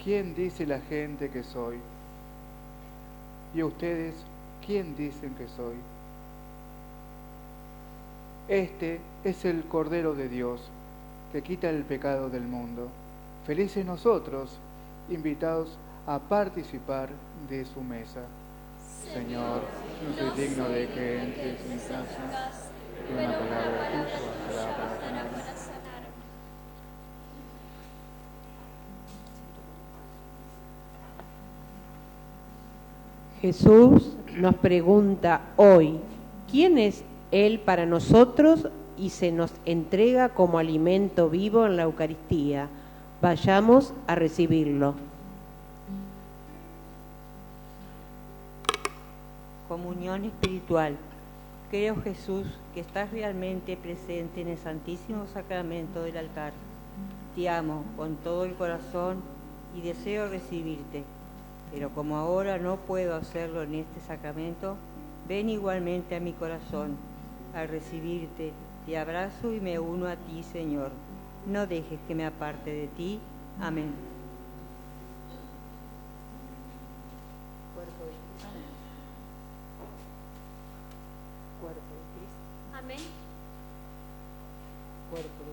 ¿quién dice la gente que soy? ¿Y ustedes, quién dicen que soy? Este es el Cordero de Dios, que quita el pecado del mundo. Felices nosotros, invitados a participar de su mesa. Señor, no soy digno de que entres en mi casa, pero una palabra tuya bastará para sanarme. Jesús nos pregunta hoy, ¿quién es Él para nosotros? Y se nos entrega como alimento vivo en la Eucaristía. Vayamos a recibirlo. Comunión espiritual. Creo, Jesús, que estás realmente presente en el Santísimo Sacramento del altar. Te amo con todo el corazón y deseo recibirte, pero como ahora no puedo hacerlo en este sacramento, ven igualmente a mi corazón. Al recibirte, te abrazo y me uno a ti, Señor. No dejes que me aparte de ti. Amén. Cuerpo de Cristo. Cuerpo de Cristo. Amén. Cuerpo